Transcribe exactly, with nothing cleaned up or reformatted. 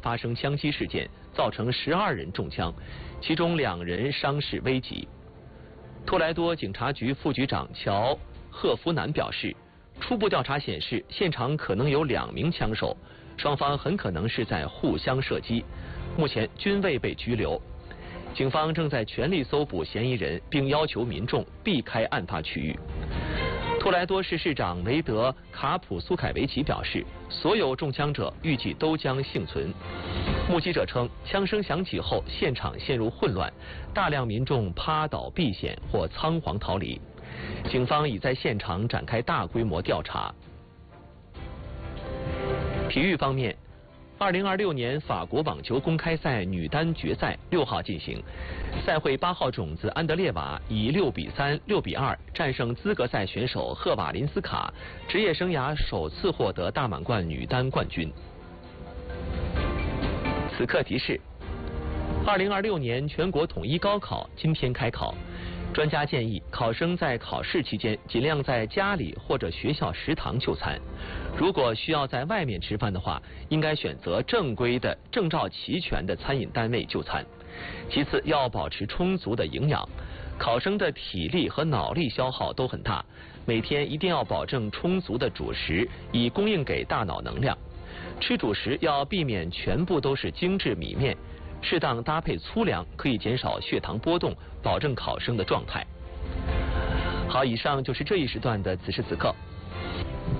发生枪击事件，造成十二人中枪，其中两人伤势危急。托莱多警察局副局长乔·赫夫南表示，初步调查显示，现场可能有两名枪手，双方很可能是在互相射击，目前均未被拘留。警方正在全力搜捕嫌疑人，并要求民众避开案发区域。托莱多市市长雷德·卡普苏凯维奇表示，所有中枪者预计都将幸存。目击者称，枪声响起后，现场陷入混乱，大量民众趴倒避险或仓皇逃离。警方已在现场展开大规模调查。体育方面，二零二六年法国网球公开赛女单决赛六号进行，赛会八号种子安德烈瓦以六比三、六比二战胜资格赛选手赫瓦林斯卡，职业生涯首次获得大满贯女单冠军。此刻提示：二零二六年全国统一高考今天开考。专家建议，考生在考试期间尽量在家里或者学校食堂就餐。如果需要在外面吃饭的话，应该选择正规的、证照齐全的餐饮单位就餐。其次，要保持充足的营养。考生的体力和脑力消耗都很大，每天一定要保证充足的主食，以供应给大脑能量。吃主食要避免全部都是精致米面。适当搭配粗粮，可以减少血糖波动，保证考生的状态。好，以上就是这一时段的此时此刻。